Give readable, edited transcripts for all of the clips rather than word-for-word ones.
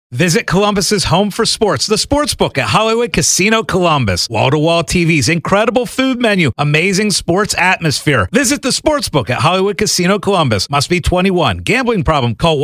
Visit Columbus's home for sports, the Sportsbook at Hollywood Casino Columbus. Wall-to-wall TVs, incredible food menu, amazing sports atmosphere. Visit the Sportsbook at Hollywood Casino Columbus. Must be 21. Gambling problem? Call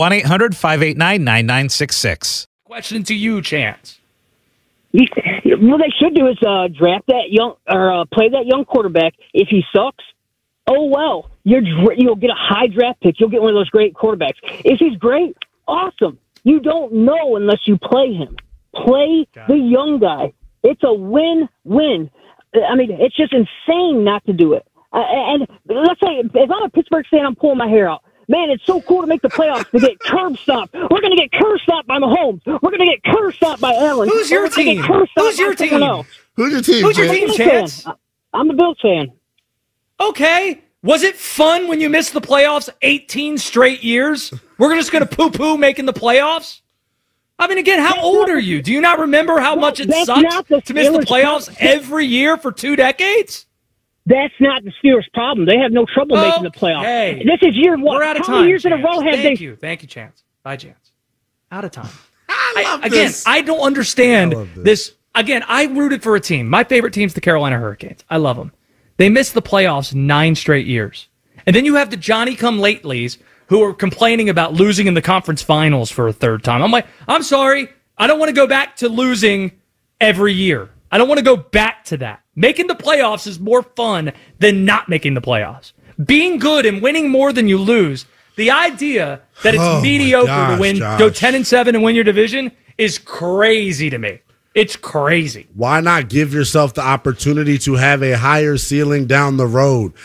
1-800-589-9966. Question to you, Chance. What they should do is draft that young or play that young quarterback. If he sucks, oh well, you'll get a high draft pick. You'll get one of those great quarterbacks. If he's great, awesome. You don't know unless you play him. Play the young guy. It's a win-win. I mean, it's just insane not to do it. And let's say, if I'm a Pittsburgh fan, I'm pulling my hair out. Man, it's so cool to make the playoffs to get curb stomped. We're going to get curb stomped by Mahomes. We're going to get curb stomped by Allen. Who's your team? Who's your team? Who's your team? Who's your team, Chance? I'm a Bills fan. Okay. Was it fun when you missed the playoffs 18 straight years? We're just going to poo-poo making the playoffs? I mean, again, how old are you? Do you not remember how much it sucks to miss the playoffs every year for 2 decades? That's not the Steelers' problem. They have no trouble making the playoffs. Hey, this is year one. We're out of time. How many years in a row have they? Thank you, Chance. Bye, Chance. Out of time. I love this. I don't understand this. Again, I rooted for a team. My favorite team's the Carolina Hurricanes. I love them. They missed the playoffs 9 straight years. And then you have the Johnny-come-latelys who are complaining about losing in the conference finals for a 3rd time. I'm like, I'm sorry. I don't want to go back to losing every year. I don't want to go back to that. Making the playoffs is more fun than not making the playoffs. Being good and winning more than you lose, the idea that it's mediocre to win, go 10-7 and win your division is crazy to me. It's crazy. Why not give yourself the opportunity to have a higher ceiling down the road?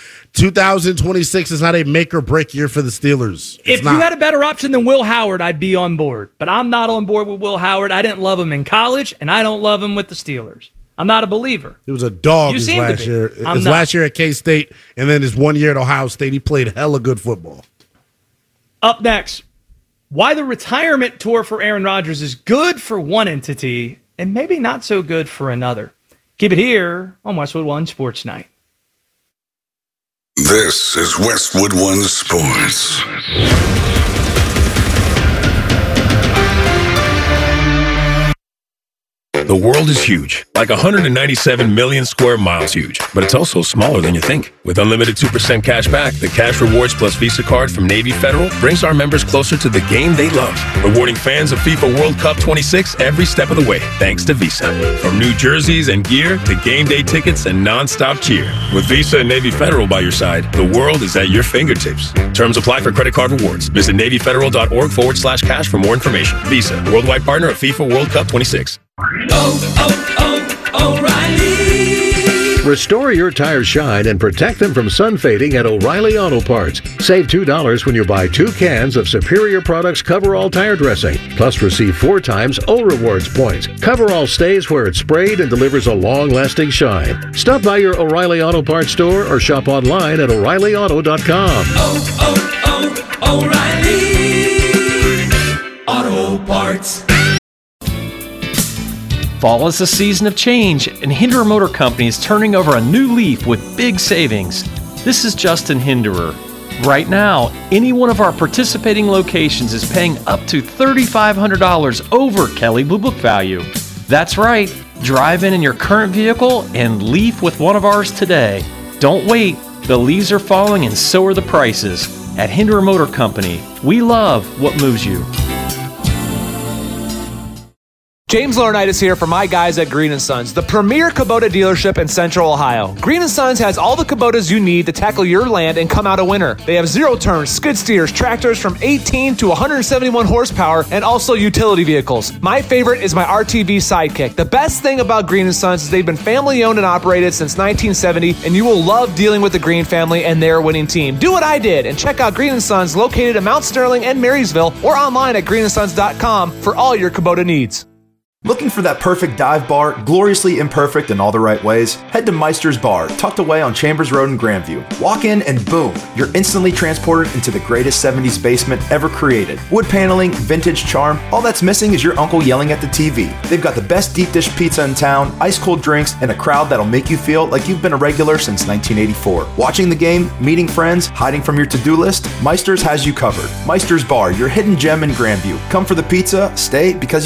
2026 is not a make or break year for the Steelers. If you had a better option than Will Howard, I'd be on board. But I'm not on board with Will Howard. I didn't love him in college, and I don't love him with the Steelers. I'm not a believer. He was a dog his last year. His last year at K-State, and then his 1 year at Ohio State, he played hella good football. Up next, why the retirement tour for Aaron Rodgers is good for one entity and maybe not so good for another. Keep it here on Westwood One Sports Night. This is Westwood One Sports. The world is huge, like 197 million square miles huge, but it's also smaller than you think. With unlimited 2% cash back, the Cash Rewards Plus Visa card from Navy Federal brings our members closer to the game they love, rewarding fans of FIFA World Cup 26 every step of the way, thanks to Visa. From new jerseys and gear to game day tickets and nonstop cheer. With Visa and Navy Federal by your side, the world is at your fingertips. Terms apply for credit card rewards. Visit NavyFederal.org/cash for more information. Visa, worldwide partner of FIFA World Cup 26. O'Reilly. Restore your tires shine and protect them from sun fading at O'Reilly Auto Parts. Save $2 when you buy 2 cans of Superior Products Coverall tire dressing. Plus receive 4 times O-Rewards points. Coverall stays where it's sprayed and delivers a long-lasting shine. Stop by your O'Reilly Auto Parts store or shop online at O'ReillyAuto.com. O'Reilly Auto Parts. Fall is a season of change, and Hinderer Motor Company is turning over a new leaf with big savings. This is Justin Hinderer. Right now, any one of our participating locations is paying up to $3,500 over Kelley Blue Book value. That's right. Drive in your current vehicle and leaf with one of ours today. Don't wait. The leaves are falling and so are the prices. At Hinderer Motor Company, we love what moves you. James Laurinaitis here for my guys at Green & Sons, the premier Kubota dealership in Central Ohio. Green & Sons has all the Kubotas you need to tackle your land and come out a winner. They have zero-turn, skid steers, tractors from 18 to 171 horsepower, and also utility vehicles. My favorite is my RTV Sidekick. The best thing about Green & Sons is they've been family-owned and operated since 1970, and you will love dealing with the Green family and their winning team. Do what I did and check out Green & Sons located in Mount Sterling and Marysville or online at greenandsons.com for all your Kubota needs. Looking for that perfect dive bar, gloriously imperfect in all the right ways? Head to Meister's Bar, tucked away on Chambers Road in Grandview. Walk in and boom, you're instantly transported into the greatest 70s basement ever created. Wood paneling, vintage charm, all that's missing is your uncle yelling at the TV. They've got the best deep dish pizza in town, ice cold drinks, and a crowd that'll make you feel like you've been a regular since 1984. Watching the game, meeting friends, hiding from your to-do list, Meister's has you covered. Meister's Bar, your hidden gem in Grandview. Come for the pizza, stay because